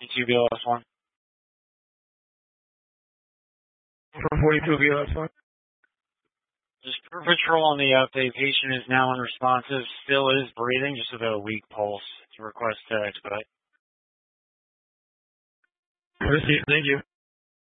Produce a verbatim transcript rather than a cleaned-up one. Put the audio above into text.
two B L S one. For forty-two B L S one. Just Crew Patrol on the update. Patient is now unresponsive. Still is breathing, just with a weak pulse. To request to expedite. Thank you.